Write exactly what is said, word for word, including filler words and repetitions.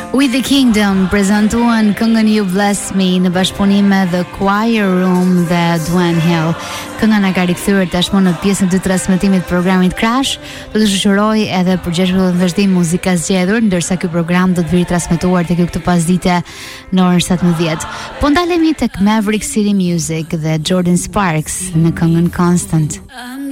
With the Kingdom prezantuan këngën You Bless Me në bashkëpunim me The Choir Room dhe Duane Hill. Kënga na ka rikthyer tashmë në pjesën e dytë të transmetimit të programit Crash. Do të shoqëroj edhe për gjeshtë vazhdim muzika zgjedhur, ndërsa ky program do të vijë transmetuar tek ju këtë pasdite në orën satëmbëdhjetë. Po ndalemi tek Maverick City Music dhe Jordan Sparks në këngën Constant.